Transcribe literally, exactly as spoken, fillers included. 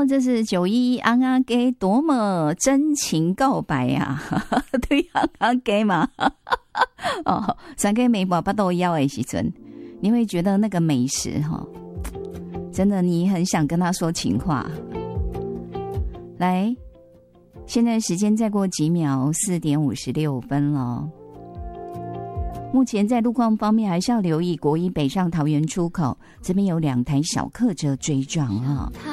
哦，这是九一一安阿给多么真情告白呀、啊！对安阿给嘛，哦，三个美宝巴豆腰的时阵，你会觉得那个美食哈，真的你很想跟他说情话。来，现在时间再过几秒，四点五十六分了。目前在路况方面还是要留意国一北上桃园出口，这边有两台小客车追撞啊。